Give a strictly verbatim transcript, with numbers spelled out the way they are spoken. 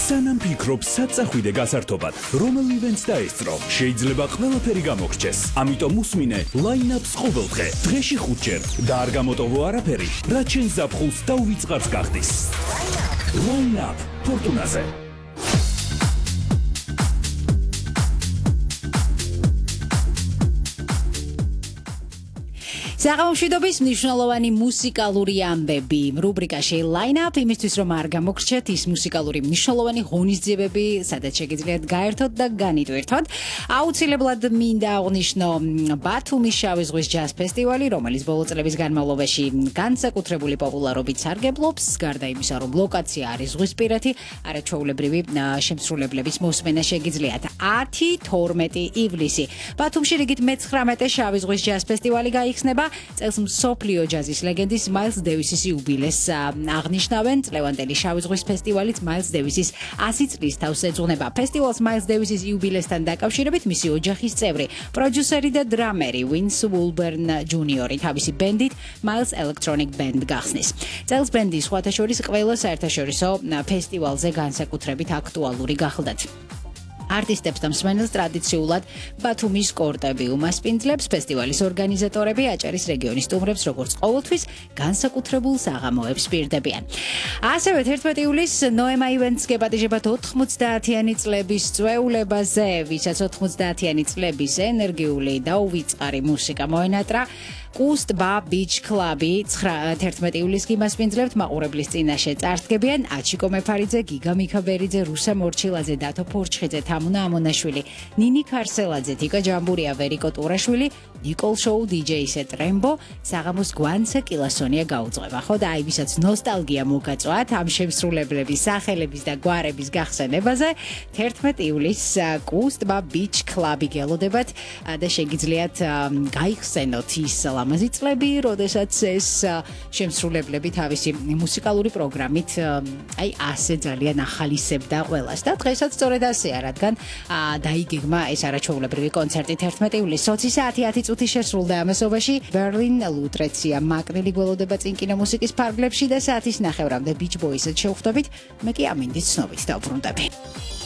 სანამ ფიქრობ საწახვიდე გასართობად, რომელ ივენტს დაესწრო, შეიძლება ყველაფერი გამოგრჩეს. ამიტომ უსმინე line-ups ყოველდღე, დღეში ხუთჯერ და არ გამოტოვო არაფერი, რაც შენ ზაფხულს და უვიწყარს გახდის. Line-up ფორტუნაზე. საღამომშვიდობის მნიშვნელოვანი მუსიკალური ამბები რუბრიკაში line-up იმისთვის რომ არ გამოგრჩეთ ის მუსიკალური მნიშვნელოვანი ღონისძიებები სადაც შეგიძლიათ გაერთოთ და განიტვირთოთ აუცილებლად მინდა აღნიშნო ბათუმის შავი ზღვის ჯაზ ფესტივალი რომელიც ბოლო წლების განმავლობაში განსაკუთრებული პოპულარობით სარგებლობს გარდა იმისა რომ ლოკაცია არის ზღვისპირეთი არაჩვეულებრივი შემსრულებლების მოსმენა შეგიძლიათ ათი თორმეტი ივლისი ბათუმში რიგით მეცხრამეტე შავი ზღვის ჯაზ ფესტივალი გაიხსნება წელს მსოფლიო ჯაზის ლეგენდის მაილს დევისის იუბილეს აღნიშნავენ წლევანდელი შავი ზღვის ფესტივალიც მაილს დევისის ასი წლის თავს ეძღვნება ფესტივალს მაილს დევისის იუბილესთან დაკავშირებით მისი ოჯახის წევრი პროდიუსერი და დრამერი ვინს უოლბერნ ჯუნიორი თავისი ბენდით მაილს ელექტრონიკ ბენდ გახსნის წელს ბენდი სხვათა შორის ყველა საერთაშორისო ფესტივალზე განსაკუთრებით აქტუალური გახლდათ არტისტებს და მსმენელს ტრადიციულად ბათუმის კორტები უმასპინძლებს ფესტივალის ორგანიზატორები აჭარის რეგიონის სტუმრებს როგორც ყოველთვის განსაკუთრებულ საღამოებს პირდებიან. ასევე თერთმეტი ივლისს ნოემა ივენტს გეპატიჟებათ ოთხმოცდაათიანი წლების წვეულებაზე, ვისაც ოთხმოცდაათიანი წლების ენერგიული და უვიწყარი მუსიკა მოენატრა კუსტ ბა ბიჩ კლაბი თერთმეტი ივლისს გიმასპინძლებთ მაყურებლის წინაშე წარსდგებიან აჩიკო მეფარიძე, გიგა მიქაბერიძე, რუსა მორჩილაძე, დათო ფორჩხიძე, თამუნა ამონაშვილი, ნინი ქარსელაძე, თიკა ჯამბურია, ვერიკო ტურაშვილი, ნიკოლ შოუ დიჯეისე ტრემბო, საღამოს გვანცე კილასონია გაუძღვება. ხო და აი ვისაც ნოსტალგია მოგაწვათ ამ შემსრულებლების სახელების და გვარების გახსენებაზე, თერთმეტი ივლისს კუსტ ბა ბიჩ კლაბი გელოდებათ და შეგიძლიათ გაიხსენოთ ის ლამაზი წლები, როდესაც ეს შემსრულებლები თავისი მუსიკალური პროგრამით აი ასე ძალიან ახალისებდა ყველას და დღესაც სწორედ ასეა, რადგან დაიგეგმა ეს არაჩვეულებრივი კონცერტი თერთმეტი ივლისს ოცი საათი ათი წუთი შესრულდა ამასობაში ბერლინ ლუტრეცია მაკნილი გველოდება წინ კინომუსიკის ფარგლებში და საათის ნახევრამდე ბიჩ ბოისებს შევხვდებით მე კი ამინდის ცნობით დავბრუნდები